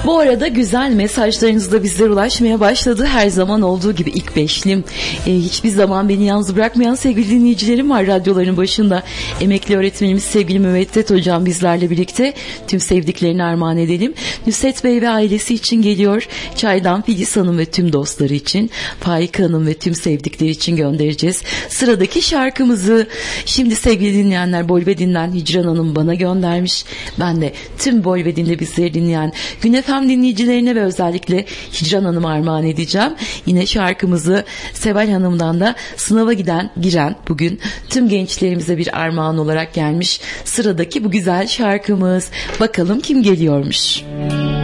Bu arada güzel mesajlarınız da bizlere ulaşmaya başladı. Her zaman olduğu gibi ilk beşlim. Hiçbir zaman beni yalnız bırakmayan sevgili dinleyicilerim var radyoların başında. Emekli öğretmenimiz sevgili Müveddet Hocam bizlerle birlikte tüm sevdiklerini armağan edelim. Nusret Bey ve ailesi için geliyor. Çaydan Filiz Hanım ve tüm dostları için. Faik Hanım ve tüm sevdikleri için göndereceğiz. Sıradaki şarkımızı şimdi sevgili dinleyenler Bolvedin'den Hicran Hanım bana göndermiş. Ben de tüm Bolvedin'de bizleri dinleyen Gün FM dinleyicilerine ve özellikle Hicran Hanım'a armağan edeceğim. Yine şarkımızı Seval Hanım'dan da sınava giren bugün tüm gençlerimize bir armağan olarak gelmiş. Sıradaki bu güzel şarkımız. Bakalım kim geliyormuş.